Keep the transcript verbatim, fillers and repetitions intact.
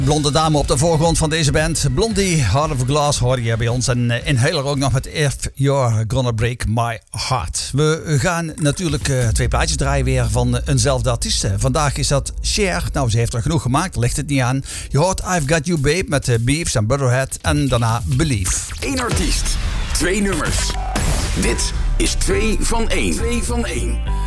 Blonde dame op de voorgrond van deze band. Blondie, Heart of Glass hoorde je bij ons. En uh, Inhaler ook nog met If You're Gonna Break My Heart. We gaan natuurlijk uh, twee plaatjes draaien weer van uh, eenzelfde artiest. Vandaag is dat Cher. Nou, ze heeft er genoeg gemaakt, ligt het niet aan. Je hoort I've Got You Babe met uh, Beefs en Butterhead. En daarna Believe. Eén artiest, twee nummers. Dit is twee van één. twee van één.